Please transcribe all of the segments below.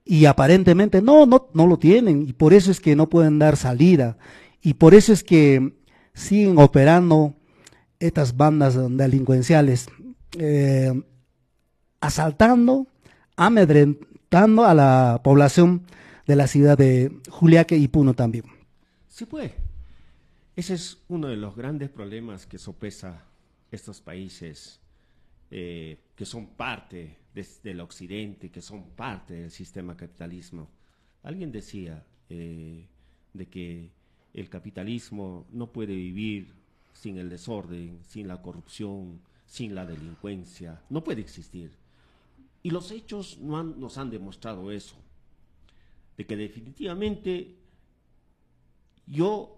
y aparentemente no lo tienen, y por eso es que no pueden dar salida, y por eso es que siguen operando estas bandas delincuenciales, eh, asaltando, amedrentando a la población de la ciudad de Juliaca y Puno también. Sí, pues, ese es uno de los grandes problemas que sopesa estos países que son parte del occidente, que son parte del sistema capitalismo. Alguien decía de que el capitalismo no puede vivir sin el desorden, sin la corrupción, sin la delincuencia, no puede existir. Y los hechos nos han demostrado eso, de que definitivamente yo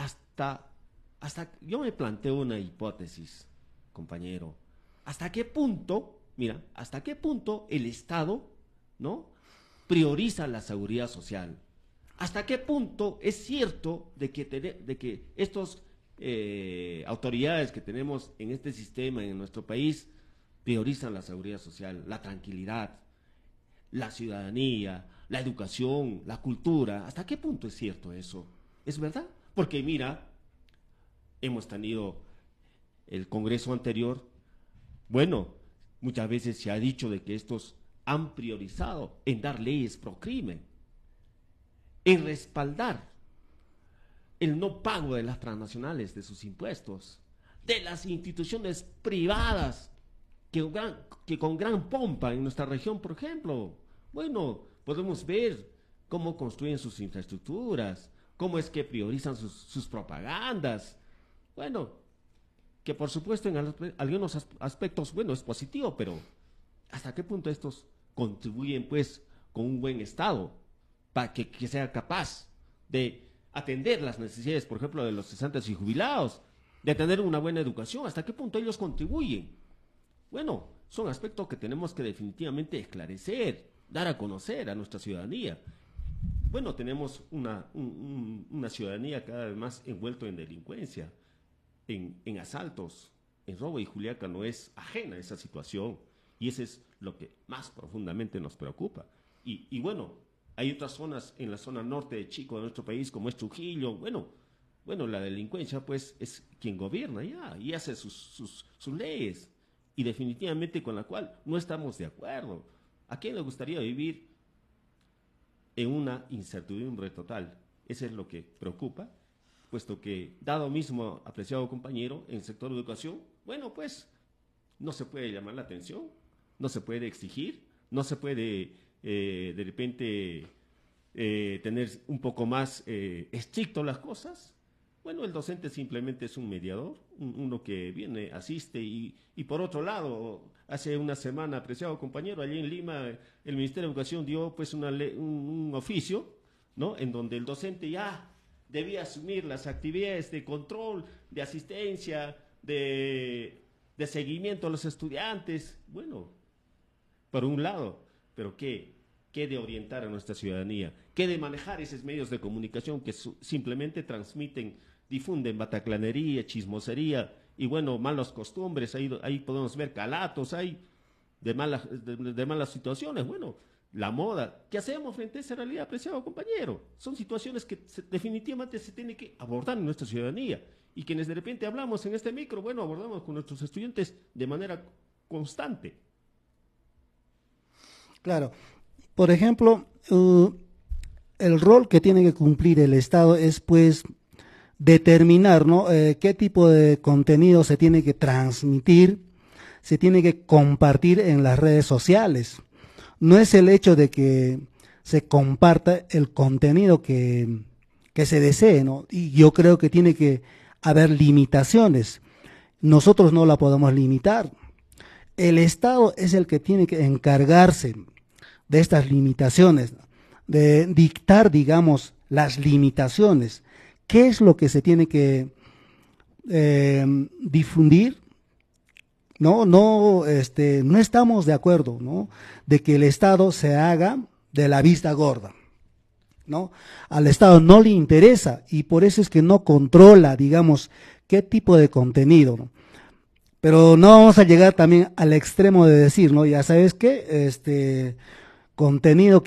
yo me planteo una hipótesis, compañero. ¿Hasta qué punto, mira, hasta qué punto el Estado, ¿no?, prioriza la seguridad social? ¿Hasta qué punto es cierto de que estos autoridades que tenemos en este sistema, en nuestro país, priorizan la seguridad social, la tranquilidad, la ciudadanía, la educación, la cultura? ¿Hasta qué punto es cierto eso? ¿Es verdad? Porque mira, hemos tenido el Congreso anterior, bueno, muchas veces se ha dicho de que estos han priorizado en dar leyes pro crimen, en respaldar el no pago de las transnacionales de sus impuestos, de las instituciones privadas que con gran pompa en nuestra región, por ejemplo, bueno, podemos ver cómo construyen sus infraestructuras, cómo es que priorizan sus propagandas. Bueno, que por supuesto en algunos aspectos, bueno, es positivo, pero ¿hasta qué punto estos contribuyen pues con un buen Estado para que sea capaz de atender las necesidades, por ejemplo, de los cesantes y jubilados, de tener una buena educación? ¿Hasta qué punto ellos contribuyen? Bueno, son aspectos que tenemos que definitivamente esclarecer, dar a conocer a nuestra ciudadanía. Bueno, tenemos una ciudadanía cada vez más envuelta en delincuencia, en asaltos, en robo, y Juliaca no es ajena a esa situación, y eso es lo que más profundamente nos preocupa. Y bueno, hay otras zonas, en la zona norte de Chico de nuestro país, como es Trujillo, bueno, la delincuencia pues es quien gobierna ya, y hace sus leyes, y definitivamente con la cual no estamos de acuerdo. ¿A quién le gustaría vivir en una incertidumbre total? Eso es lo que preocupa, puesto que, dado mismo, apreciado compañero, en el sector de educación, bueno, pues, no se puede llamar la atención, no se puede exigir, no se puede, de repente, tener un poco más estricto las cosas. Bueno, el docente simplemente es un mediador, uno que viene, asiste, y por otro lado, hace una semana, apreciado compañero, allí en Lima, el Ministerio de Educación dio pues un oficio, ¿no?, en donde el docente ya debía asumir las actividades de control, de asistencia, de seguimiento a los estudiantes. Bueno, por un lado, pero ¿qué de orientar a nuestra ciudadanía? ¿Qué de manejar esos medios de comunicación que simplemente difunden bataclanería, chismosería y, bueno, malas costumbres? Ahí podemos ver calatos, hay de malas situaciones. Bueno, la moda. ¿Qué hacemos frente a esa realidad, apreciado compañero? Son situaciones que definitivamente se tienen que abordar en nuestra ciudadanía, y quienes de repente hablamos en este micro, bueno, abordamos con nuestros estudiantes de manera constante. Claro, por ejemplo, el rol que tiene que cumplir el Estado es pues determinar, ¿no?, qué tipo de contenido se tiene que transmitir, se tiene que compartir en las redes sociales. No es el hecho de que se comparta el contenido que se desee, ¿no? Y yo creo que tiene que haber limitaciones. Nosotros no la podemos limitar. El Estado es el que tiene que encargarse de estas limitaciones, de dictar, digamos, las limitaciones. ¿Qué es lo que se tiene que difundir? No estamos de acuerdo, ¿no?, de que el Estado se haga de la vista gorda, ¿no? Al Estado no le interesa, y por eso es que no controla, digamos, qué tipo de contenido, ¿no? Pero no vamos a llegar también al extremo de decir, ¿no?, ya sabes qué, contenido